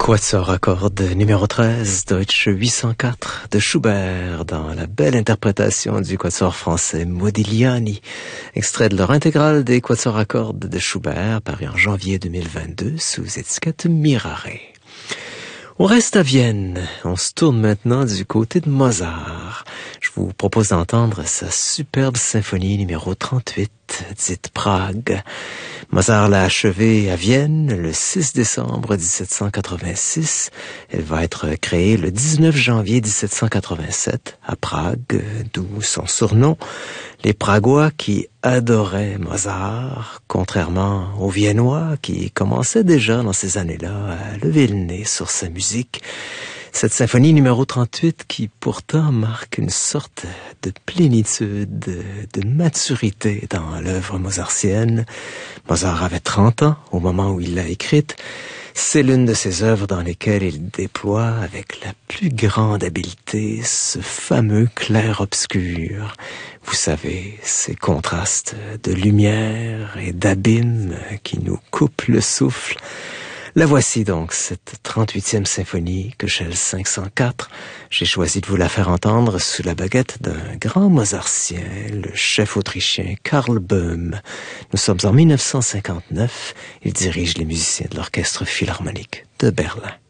Quatuor à cordes numéro 13, Deutsche 804 de Schubert, dans la belle interprétation du quatuor français Modigliani, extrait de leur intégrale des quatuors à cordes de Schubert, paru en janvier 2022 sous étiquette Mirare. On reste à Vienne. On se tourne maintenant du côté de Mozart. Je vous propose d'entendre sa superbe symphonie numéro 38, dite Prague. Mozart l'a achevée à Vienne le 6 décembre 1786. Elle va être créée le 19 janvier 1787 à Prague, d'où son surnom. Les Pragois qui adoraient Mozart, contrairement aux Viennois qui commençaient déjà dans ces années-là à lever le nez sur sa musique. Cette symphonie numéro 38 qui pourtant marque une sorte de plénitude, de maturité dans l'œuvre mozartienne. Mozart avait 30 ans au moment où il l'a écrite. C'est l'une de ses œuvres dans lesquelles il déploie avec la plus grande habileté ce fameux clair-obscur. Vous savez, ces contrastes de lumière et d'abîme qui nous coupent le souffle. La voici donc, cette 38e symphonie, Köchel 504. J'ai choisi de vous la faire entendre sous la baguette d'un grand mozartien, le chef autrichien Karl Böhm. Nous sommes en 1959. Il dirige les musiciens de l'Orchestre philharmonique de Berlin.